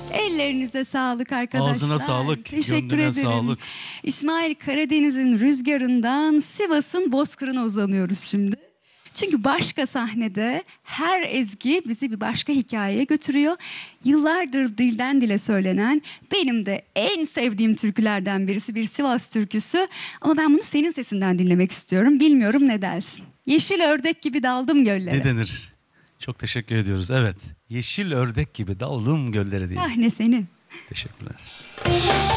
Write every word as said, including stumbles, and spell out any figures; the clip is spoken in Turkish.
Ellerinize sağlık arkadaşlar. Ağzına sağlık, Teşekkür gönlüne ederim. sağlık. İsmail, Karadeniz'in rüzgarından Sivas'ın bozkırına uzanıyoruz şimdi. Çünkü başka sahnede her ezgi bizi bir başka hikayeye götürüyor. Yıllardır dilden dile söylenen, benim de en sevdiğim türkülerden birisi bir Sivas türküsü. Ama ben bunu senin sesinden dinlemek istiyorum. Bilmiyorum, ne dersin? Yeşil ördek gibi daldım göllere. Ne denir? Çok teşekkür ediyoruz. Evet. Yeşil ördek gibi daldım göllere diye. Sahne senin. Teşekkürler.